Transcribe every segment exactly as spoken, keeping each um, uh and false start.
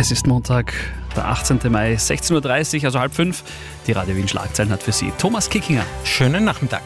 Es ist Montag, der achtzehnten Mai, sechzehn Uhr dreißig, also halb fünf. Die Radio Wien Schlagzeilen hat für Sie Thomas Kickinger. Schönen Nachmittag.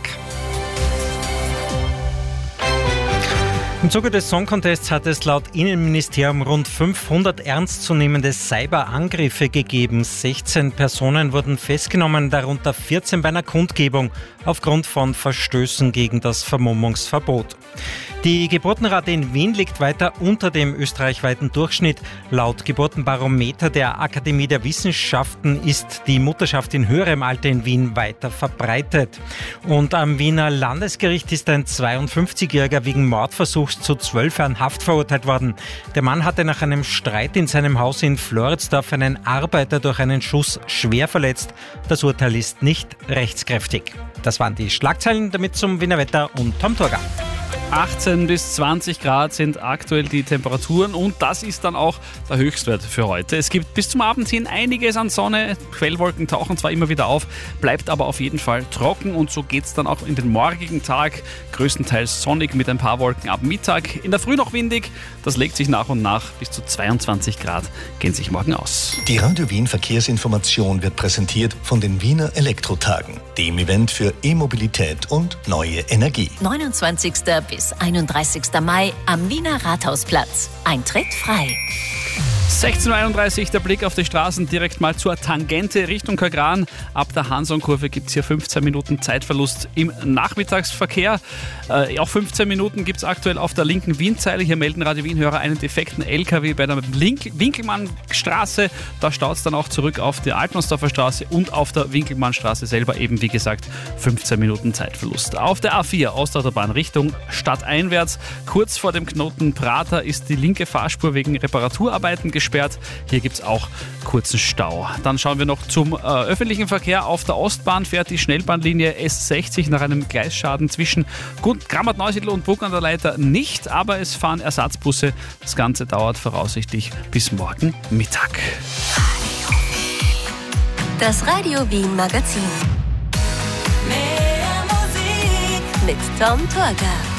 Im Zuge des Song Contests hat es laut Innenministerium rund fünfhundert ernstzunehmende Cyberangriffe gegeben. sechzehn Personen wurden festgenommen, darunter vierzehn bei einer Kundgebung aufgrund von Verstößen gegen das Vermummungsverbot. Die Geburtenrate in Wien liegt weiter unter dem österreichweiten Durchschnitt. Laut Geburtenbarometer der Akademie der Wissenschaften ist die Mutterschaft in höherem Alter in Wien weiter verbreitet. Und am Wiener Landesgericht ist ein zweiundfünfzigjähriger wegen Mordversuchs zu zwölf Jahren Haft verurteilt worden. Der Mann hatte nach einem Streit in seinem Haus in Floridsdorf einen Arbeiter durch einen Schuss schwer verletzt. Das Urteil ist nicht rechtskräftig. Das waren die Schlagzeilen, damit zum Wiener Wetter und Tom Torger. achtzehn bis zwanzig Grad sind aktuell die Temperaturen und das ist dann auch der Höchstwert für heute. Es gibt bis zum Abend hin einiges an Sonne, Quellwolken tauchen zwar immer wieder auf, bleibt aber auf jeden Fall trocken und so geht es dann auch in den morgigen Tag, größtenteils sonnig mit ein paar Wolken ab Mittag. In der Früh noch windig, das legt sich nach und nach, bis zu zweiundzwanzig Grad gehen sich morgen aus. Die Radio Wien Verkehrsinformation wird präsentiert von den Wiener Elektrotagen, dem Event für E-Mobilität und neue Energie. neunundzwanzigsten bis einunddreißigsten Mai am Wiener Rathausplatz. Eintritt frei. sechzehn Uhr einunddreißig, der Blick auf die Straßen direkt mal zur Tangente Richtung Kagran. Ab der Hansonkurve gibt es hier fünfzehn Minuten Zeitverlust im Nachmittagsverkehr. Äh, auch fünfzehn Minuten gibt es aktuell auf der linken Wienzeile. Hier melden Radio Wien-Hörer einen defekten L K W bei der Link- Winkelmannstraße. Da staut es dann auch zurück auf der Altmannsdorfer Straße und auf der Winkelmannstraße selber eben, wie gesagt, fünfzehn Minuten Zeitverlust. Auf der A vier Ostautobahn Richtung stadteinwärts, kurz vor dem Knoten Prater, ist die linke Fahrspur wegen Reparaturarbeiten gesperrt. Hier gibt es auch kurzen Stau. Dann schauen wir noch zum äh, öffentlichen Verkehr. Auf der Ostbahn fährt die Schnellbahnlinie S sechzig nach einem Gleisschaden zwischen Grammat-Neusiedl und Bruck an der Leiter nicht, aber es fahren Ersatzbusse. Das Ganze dauert voraussichtlich bis morgen Mittag. Das Radio Wien Magazin. Mehr Musik mit Tom Torger.